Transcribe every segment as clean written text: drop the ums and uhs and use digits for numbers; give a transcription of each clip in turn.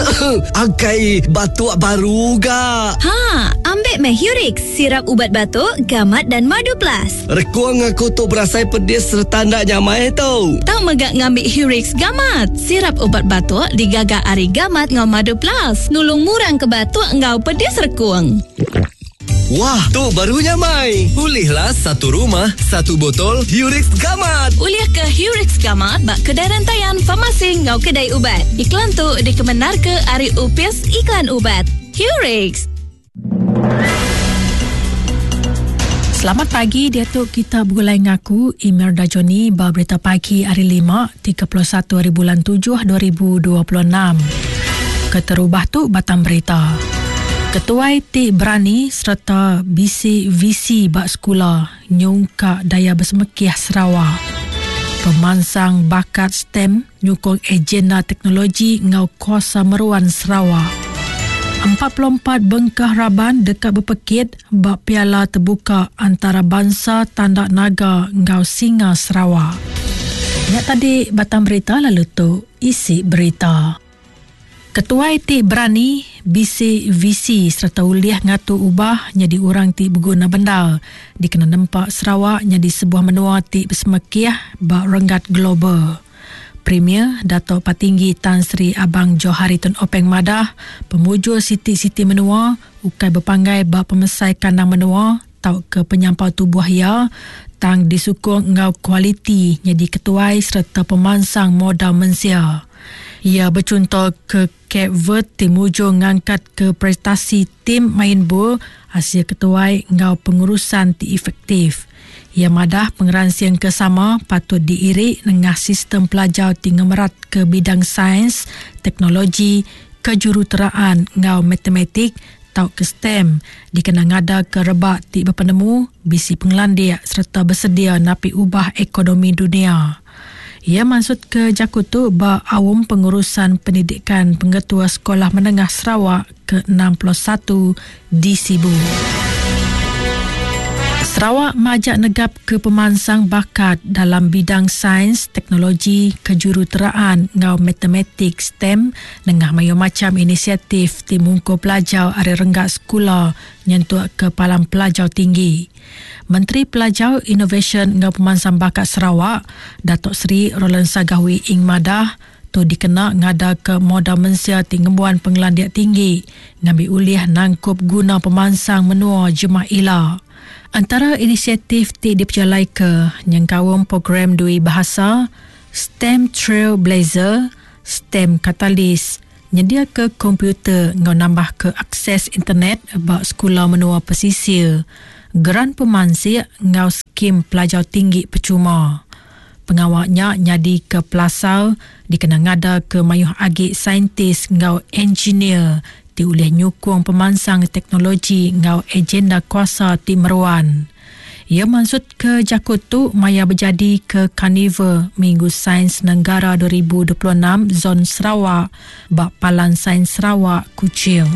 Angkai batuk baru ga. Ambil Hurix, sirap ubat batuk, gamat dan madu plus. Rekuang aku tu berasai pedis serta ndak nyamai tau. Tak megak ngambil Hurix gamat. Sirap ubat batuk digagak ari gamat ngau madu plus. Nulung murang ke batuk ngau pedis rekuang. Wah, tu barunya Mai. Pulihlah satu rumah, satu botol Hurix Gamat. Uliah ke Hurix Gamat bak kedai rantaian farmasi ngau kedai ubat. Iklan tu dikemenar ke Ari Upis Iklan Ubat. Hurix. Selamat pagi, Datuk. Kita bergulai ngaku Imelda Joni berita pagi hari 5, 31 hari bulan 7 2026. Keterubah tu batang berita. Ketua Tik Berani serta BC-VC bak sekolah nyungkak daya bersemekiah Sarawak. Pemansang bakat STEM nyukong agenda teknologi ngau kuasa meruan Sarawak. 44 bengkah raban dekat berpekit bak piala terbuka antarabangsa Tandak Naga ngau Singa Sarawak. Ingat tadi batang berita, lalu tu isi berita. Ketua Tik Berani, BC-VC serta uliah ngatu ubah jadi orang tik berguna benda. Dikena nampak Sarawak jadi sebuah menua tik bersemekiah bak renggat global. Premier Dato' Patinggi Tan Sri Abang Johari Tun Openg Madah, pemujur siti-siti menua, ukai berpanggai bak pemesai kandang menua, tau ke penyampau tubuh ya, tang disukung ngau kualiti jadi ketuai serta pemansang modal mensia. Ia bercontoh ke Cape Verde timujur ngangkat ke prestasi tim main bola hasil ketuai ngau pengurusan ti efektif. Ia madah pengeransian kesama patut diirik dengan sistem pelajar ti ngemerat ke bidang sains, teknologi, kejuruteraan ngau matematik tau ke STEM dikena ngada ke rebak ti berpenemu, bisi pengelandia serta bersedia napi ubah ekonomi dunia. Ia maksud ke Jakutu ba awam pengurusan pendidikan Pengetua Sekolah Menengah Sarawak ke-61 di Sibu. Sarawak majak negap ke pemansang bakat dalam bidang sains, teknologi, kejuruteraan ngau matematik STEM dengan macam inisiatif timungko pelajar ari renggak sekolah nyentuh ke palang pelajar tinggi. Menteri Pelajar Innovation ngau pemansang bakat Sarawak, Datuk Seri Roland Sagahwi Ing Madah, tu dikena ngada ke modal mensia tinggembuan pengelandiak tinggi, ngambil uliah nangkup guna pemansang menua jemaah ilah. Antara inisiatif ti diperjalai ke nyengkawang program dui bahasa, STEM Trailblazer, STEM Catalyst, nyedia ke komputer ngau nambah ke akses internet bak sekolah menua pesisir, geran pemansir ngau skim pelajar tinggi percuma. Pengawaknya nyadi ke Pelasau dikena ngada ke mayuh agik saintis ngau engineer diulih nyukung pemansang teknologi ngau agenda kuasa ti meruan. Ia maksud ke Jakutu maya berjadi ke Carnival Minggu Sains Negara 2026 Zon Sarawak bak Palan Sains Sarawak Kuching.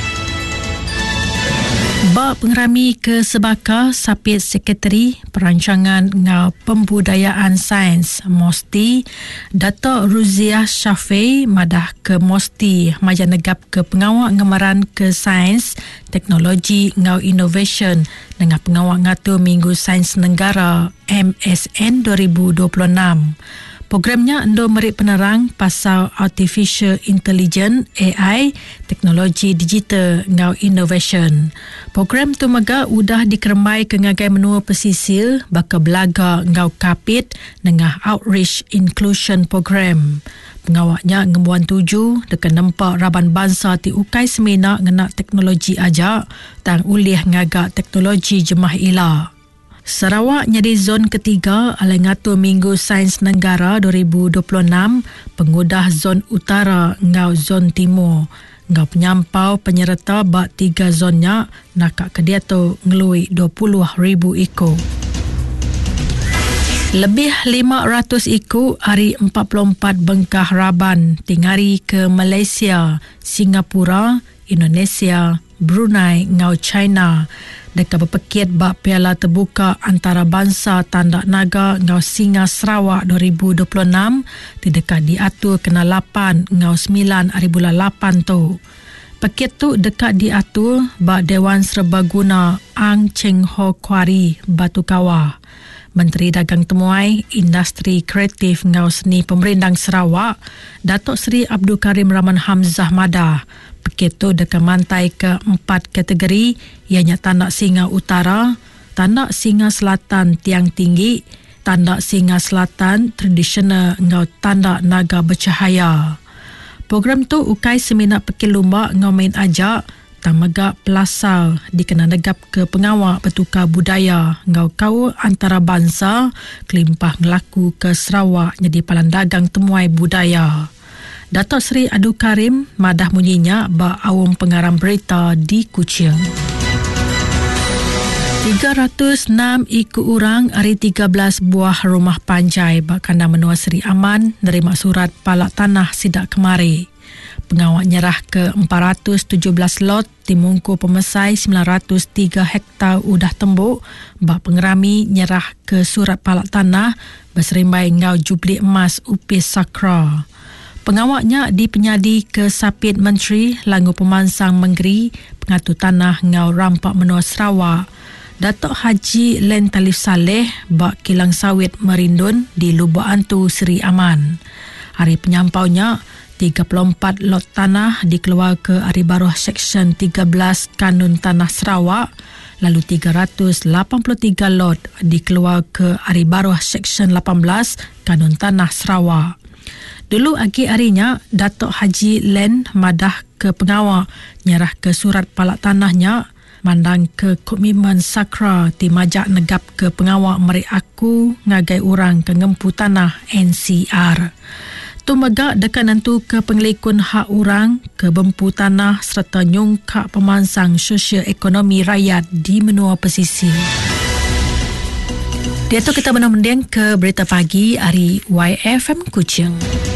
Bak pengerami ke Sebaka Sapit Sekretari Perancangan ngau Pembudayaan Sains MOSTI, Dato' Ruziah Syafiq madah ke MOSTI maja negap ke pengawak ngemaran ke sains, teknologi ngau innovation dengan pengawak ngatur Minggu Sains Negara MSN 2026. Programnya endo merik penerang pasal Artificial Intelligence AI, teknologi digital ngau innovation. Program tu mega udah dikeremai ke ngagai menua pesisir baka belaga ngau kapit dengan Outreach Inclusion Program. Pengawaknya ngembuan 7 dekat nampak raban bangsa ti ukai semina ngena teknologi ajak tang ulih ngagak teknologi jemaah ilah. Sarawak jadi zon ketiga alai ngatur Minggu Sains Negara 2026, pengudah zon utara ngau zon timur. Ngau penyampau penyerta bak 3 zonnya nakak kediato ngelui 20,000 ekor. Lebih 500 ekor hari 44 bengkah raban tingari ke Malaysia, Singapura, Indonesia, Brunei ngau China dekat berpekit bak Piala Terbuka Antarabangsa Tandak Naga ngau Singa Sarawak 2026 di dekat diatur kena 8 ngau 9 hari bulan 8 tu. Pekit tu dekat diatur bak Dewan Serbaguna Ang Cheng Ho Kuari Batu Kawah. Menteri Dagang Temuai, Industri Kreatif ngau Seni Pemerindang Sarawak, Datuk Seri Abdul Karim Rahman Hamzah Madah. Pekit tu dekat mantai ke 4 kategori, ianya Tandak Singa Utara, Tandak Singa Selatan Tiang Tinggi, Tandak Singa Selatan Tradisional ngau Tandak Naga Bercahaya. Program tu ukai seminat pekil lumba ngau main ajak, Tamagak Pelasal dikena negap ke pengawak bertukar budaya ngau kau antarabangsa kelimpah ngelaku ke Sarawak jadi palan dagang temuai budaya. Datuk Seri Abdul Karim madah munyinya bak awam pengarang berita di Kuching. 306 ikut orang hari 13 buah rumah panjai bak kandang menua Seri Aman nerima surat palak tanah sidak kemari. Pengawak nyerah ke 417 lot timungku pemesai 903 hektar udah tembuk bak pengerami nyerah ke surat palak tanah berserimbai ngau Jubli Emas Upis Sakra. Pengawaknya dipenyadi ke Sapit Menteri Langu Pemansang Menggeri Pengatur Tanah ngau Rampak Menua Sarawak Datuk Haji Len Talif Saleh bak kilang sawit Merindun di Lubuk Antu Seri Aman. Hari penyampaunya 34 lot tanah dikeluar ke Ari Baruh Seksyen 13 Kanun Tanah Sarawak, lalu 383 lot dikeluar ke Ari Baruh Seksyen 18 Kanun Tanah Sarawak. Dulu agi harinya, Datuk Haji Len madah ke pengawak nyerah ke surat palak tanahnya mandang ke komitmen Sakra di majak negap ke pengawak meri aku ngagai orang ke ngempu tanah NCR. Tumegak dekat nantu ke pengelikun hak orang ke bempu tanah serta nyungkak pemansang sosio-ekonomi rakyat di menua pesisir. Dia tu kita menang ke berita pagi hari YFM Kuching.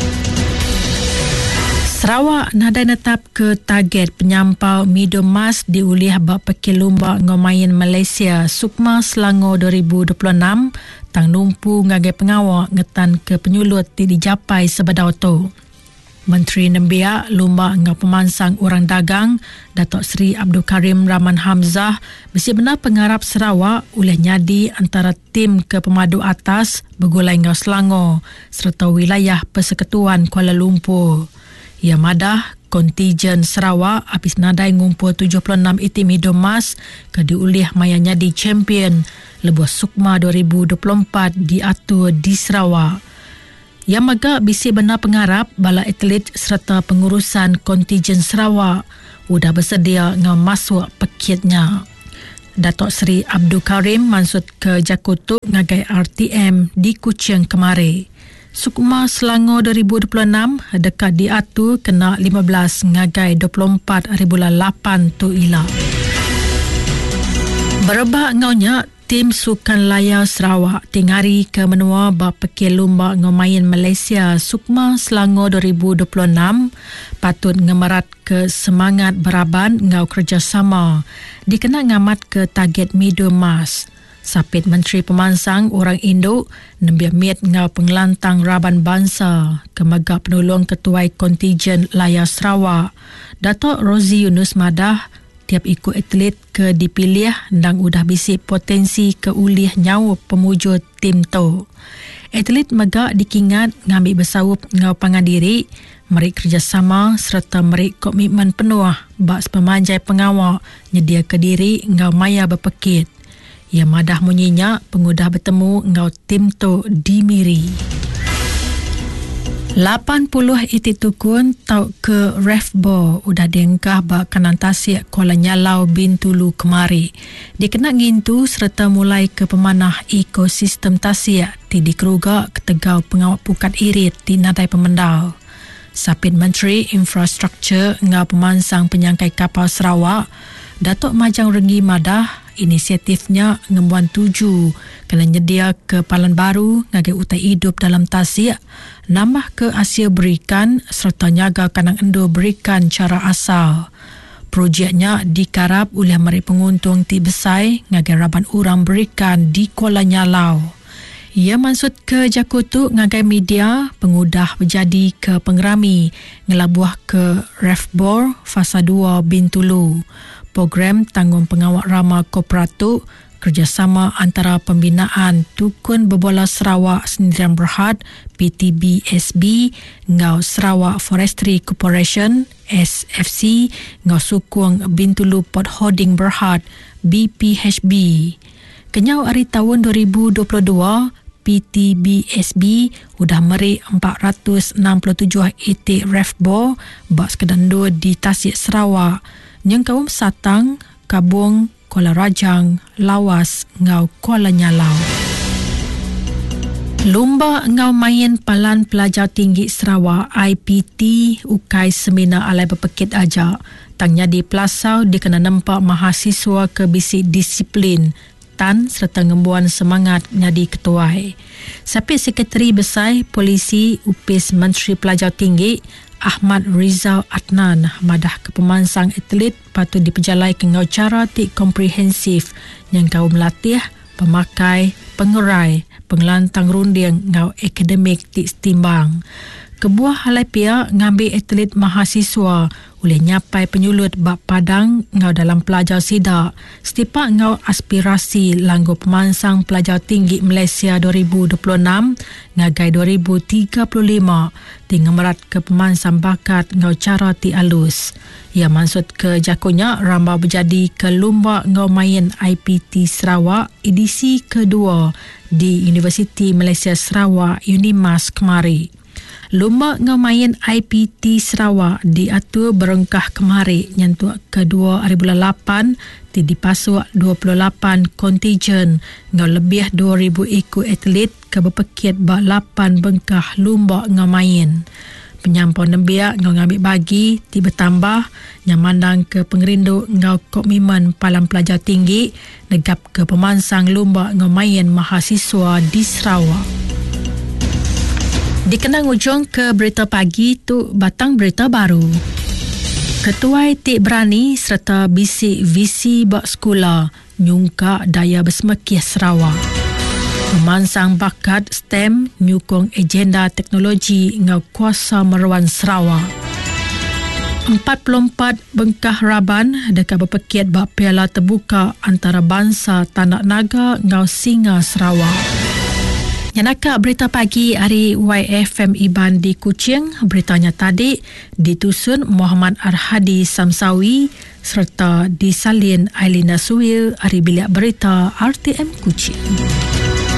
Sarawak nadai netap ke target penyampau Mido Mas diulih bak pekil lumba ngomain Malaysia Sukma Selangor 2026 tang numpu ngagai pengawak ngetan ke penyulut dijapai sebadau tu. Menteri Nembiak Lumba ngau Pemansang Orang Dagang Datuk Seri Abdul Karim Rahman Hamzah besi benar pengarap Sarawak oleh nyadi antara tim ke pemadu atas bergulai ngau Selangor serta wilayah Persekutuan Kuala Lumpur. Ia madah kontijen Sarawak habis nadai ngumpul 76 itim hidup emas ke diulih maya nyadi champion lebuh Sukma 2024 diatur di Sarawak. Yang maga bisi benar pengarap bala atlet serta pengurusan kontijen Sarawak sudah bersedia ngau masuk pekitnya. Datuk Seri Abdul Karim mansut ke Jakutuk ngagai RTM di Kuching kemari. Sukma Selangor 2026 dekat diatur kena 15 ngagai 24 hari bulan 8 tu ilah. Berebak ngaunya tim sukan layar Sarawak tingari ke menua bak pekil lumba ngomain Malaysia Sukma Selangor 2026 patut ngemerat ke semangat beraban ngau kerjasama dikena ngamat ke target Mido Mas. Sapit Menteri Pemansang Orang Induk nembiak miat ngau pengelantang Raban Bangsa kemagak penolong ketuai kontijen layar Sarawak Datuk Rozi Yunus Madah tiap ikut atlet ke dipilih dan udah bisik potensi ke ulih nyawa pemujud tim tu. Atlet megak dikingat ngambil bersawup ngau pangandiri, meri kerjasama serta meri komitmen penuh bak pemanjai pengawak nyedia ke diri ngau maya berpekit. Ia madah munyinya pengudah bertemu ngau tim tu di Miri. 80 itik tukun tau ke Refbo udah diengkah bak kanan tasik Kuala Nyalau Bintulu kemari. Dikena ngintu serta mulai ke pemanah ekosistem tasik di dikeruga ke tegau pengawak pukat irit di Nadai Pemendau. Sapit Menteri Infrastruktur ngau Pemansang Penyangkai Kapal Sarawak Datuk Majang Renggi madah inisiatifnya ngembuan tuju kena nyedia ke palan baru ngagai utai hidup dalam tasik nambah ke Asia berikan serta nyaga kanang endo berikan cara asal. Projeknya dikarap oleh mari penguntung ti besai ngagai raban urang berikan di Kuala Nyalau. Ia maksud ke Jakutu ngagai media pengudah berjadi ke pengerami ngelabuah ke Refbor Fasa 2 Bintulu. Program tanggung pengawal rama Kooperatif kerjasama antara pembinaan Tukun Berbola Sarawak Sendirian Berhad PTBSB ngau Sarawak Forestry Corporation SFC ngau Sukung Bintulu Port Holding Berhad BPHB. Kenyau hari tahun 2022, PTBSB sudah meri 467 itik refbor bak sekadando di Tasik Sarawak, yang kaum Satang, Kabung, Kuala Rajang, Lawas, ngau Kuala Nyalau. Lomba ngau main Palan Pelajar Tinggi Sarawak IPT ukai semina alai berpekit aja. Tangnya di Pelasau dikena nampak mahasiswa ke bisi disiplin tan serta ngembuan semangat nyadi ketuai. Sapi Sekretari Besar Polisi UPIS Menteri Pelajar Tinggi Ahmad Rizal Adnan madah ke pemansang atlet patut diperjalai ke ngau cara tik komprehensif yang kau melatih, pemakai, pengerai, pengelantang runding ngau akademik tik setimbang. Kebuah halai pihak ngambil atlet mahasiswa oleh nyapai penyulut bak padang ngau dalam pelajar sidak setipak ngau aspirasi langgo pemansang pelajar tinggi Malaysia 2026 ngagai 2035 tinggal merat ke pemansang bakat ngau cara ti alus. Ia maksud ke jakunya ramba berjadi ke lomba ngau main IPT Sarawak edisi kedua di Universiti Malaysia Sarawak UNIMAS kemari. Lomba ngamain IPT Sarawak diatur berengkah kemari nyentuh ke-2 hari bulan 8 dipasuk 28 kontijen ngau lebih 2,000 ikut atlet ke berpekit bak 8 bengkah lomba ngamain. Penyampau nembiak ngau ngambil bagi bertambah nyamandang ke pengerindu ngau komitmen Palang Pelajar Tinggi negap ke pemansang lomba ngamain mahasiswa di Sarawak. Dikenang ujung ke berita pagi tu batang berita baru. Ketua Etik Berani serta bisik visi bak sekolah nyungka daya bersemekih Sarawak. Pemansang bakat STEM nyukung agenda teknologi ngau kuasa meruan Sarawak. 44 bengkah raban dekat berpekit bak piala terbuka antara bangsa Tanah Naga ngau Singa Sarawak. Yang berita pagi hari YFM Iban di Kuching, beritanya tadi ditusun Muhammad Arhadi Samsawi serta disalin Ailina Suil hari bilik berita RTM Kuching.